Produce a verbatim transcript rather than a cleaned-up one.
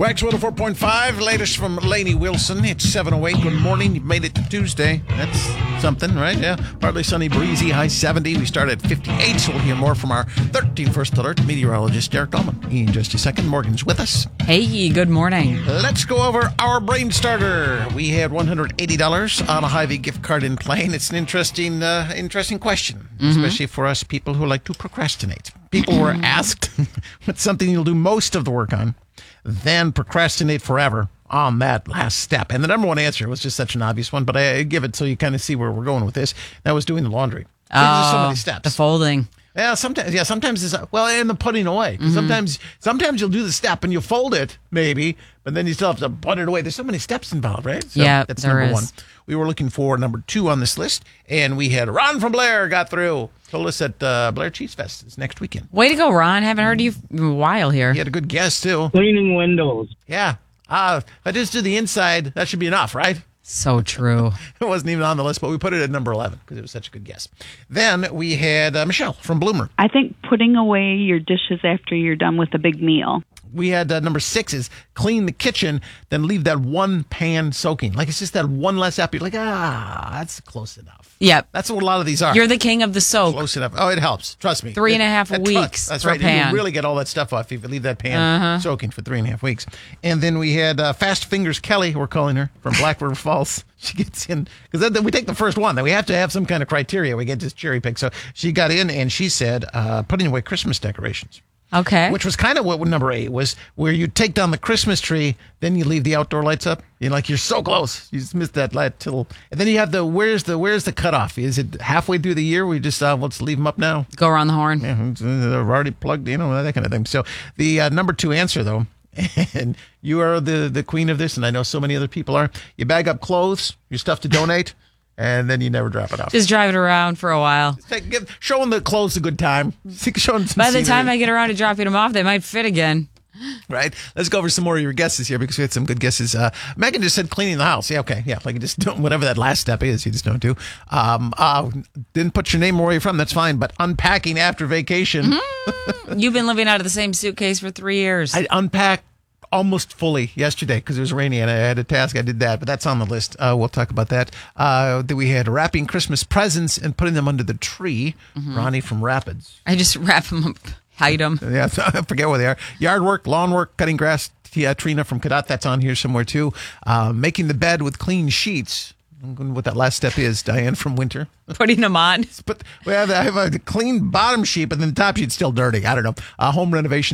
Wax one oh four point five, latest from Lainey Wilson. It's seven oh eight. Good morning. You've made it to Tuesday. That's something, right? Yeah. Partly sunny, breezy, high seventy. We start at fifty-eight, so we'll hear more from our thirteenth First Alert meteorologist, Derek Dolman. In just a second, Morgan's with us. Hey, good morning. Let's go over our brain starter. We had one hundred eighty dollars on a Hy-Vee gift card in playing. It's an interesting, uh, interesting question, mm-hmm. especially for us people who like to procrastinate. People were asked what's something you'll do most of the work on, then procrastinate forever on that last step. And the number one answer was just such an obvious one, but I give it so you kind of see where we're going with this. That was doing the laundry. There's oh, just so many steps. The folding. Yeah, sometimes. Yeah, sometimes it's well, and the putting away. Mm-hmm. Sometimes, sometimes you'll do the step and you fold it, maybe, but then you still have to put it away. There's so many steps involved, right? So yeah, that's there number is. one. We were looking for number two on this list, and we had Ron from Blair got through. Told us that uh, Blair Cheese Fest is next weekend. Way to go, Ron! Haven't heard you in a while here. He had a good guess too. Cleaning windows. Yeah. Uh, if I just do the inside, that should be enough, right? So true. It wasn't even on the list, but we put it at number eleven because it was such a good guess. Then we had uh, Michelle from Bloomer. I think putting away your dishes after you're done with a big meal. We had uh, number six is clean the kitchen, then leave that one pan soaking. Like it's just that one less step. You're like, ah, that's close enough. Yep. That's what a lot of these are. You're the king of the soak. Close enough. Oh, it helps. Trust me. Three and a It- half that weeks tucks. That's per right. pan. You really get all that stuff off if you leave that pan Uh-huh. soaking for three and a half weeks. And then we had uh, Fast Fingers Kelly, we're calling her, from Black River Falls. She gets in, because then, then we take the first one. Then we have to have some kind of criteria. We get just cherry pick. So she got in and she said, uh, putting away Christmas decorations. Okay. Which was kind of what number eight was, where you take down the Christmas tree, then you leave the outdoor lights up. You're like, you're so close. You just missed that light till, and then you have the, where's the, where's the cutoff? Is it halfway through the year? We just, uh, let's leave them up now. Go around the horn. Yeah, they're already plugged, you know, that kind of thing. So the uh, number two answer, though, and you are the, the queen of this, and I know so many other people are, you bag up clothes, your stuff to donate, and then you never drop it off. Just drive it around for a while. Take, give, showing the clothes a good time. Showing some By the scenery. time I get around to dropping them off, they might fit again. Right. Let's go over some more of your guesses here because we had some good guesses. Uh, Megan just said cleaning the house. Yeah, okay. Yeah, like just don't, whatever that last step is, you just don't do. Um, uh, didn't put your name where you're from. That's fine. But unpacking after vacation. Mm-hmm. You've been living out of the same suitcase for three years. I unpacked almost fully yesterday because it was rainy and I had a task. I did that, but that's on the list. Uh, we'll talk about that. Uh, then we had wrapping Christmas presents and putting them under the tree. Mm-hmm. Ronnie from Rapids. I just wrap them up, hide them. Yeah, I forget where they are. Yard work, lawn work, cutting grass. Yeah, Trina from Cadott, that's on here somewhere too. Uh, making the bed with clean sheets. I'm going what that last step is, Diane from Winter. Putting them on. But we have, I have a clean bottom sheet, but then the top sheet's still dirty. I don't know. Uh, home renovation.